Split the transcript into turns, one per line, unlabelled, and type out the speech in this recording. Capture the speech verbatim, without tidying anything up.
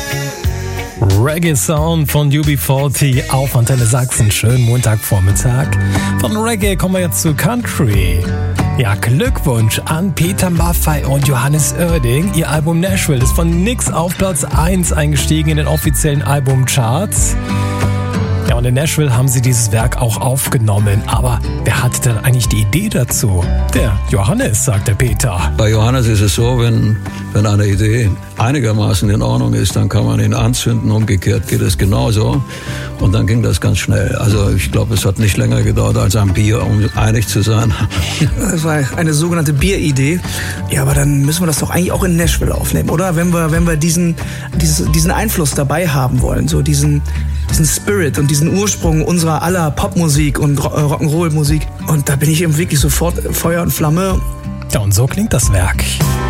Reggae Sound von U B vierzig auf Antenne Sachsen. Schönen Montagvormittag. Von Reggae kommen wir jetzt zu Country. Ja, Glückwunsch an Peter Maffay und Johannes Oerding. Ihr Album Nashville ist von nix auf Platz eins eingestiegen in den offiziellen Albumcharts. Ja, und in Nashville haben sie dieses Werk auch aufgenommen. Aber wer hatte denn eigentlich die Idee dazu? Der Johannes, sagt der Peter.
Bei Johannes ist es so, wenn, wenn eine Idee einigermaßen in Ordnung ist, dann kann man ihn anzünden. Umgekehrt geht es genauso. Und dann ging das ganz schnell. Also ich glaube, es hat nicht länger gedauert als ein Bier, um einig zu sein.
Das war eine sogenannte Bieridee. Ja, aber dann müssen wir das doch eigentlich auch in Nashville aufnehmen, oder? Wenn wir, wenn wir diesen, diesen, diesen Einfluss dabei haben wollen, so diesen, diesen Spirit und diesen Ursprung unserer aller Popmusik und Rock'n'Roll-Musik. Und da bin ich eben wirklich sofort Feuer und Flamme.
Ja, und so klingt das Werk.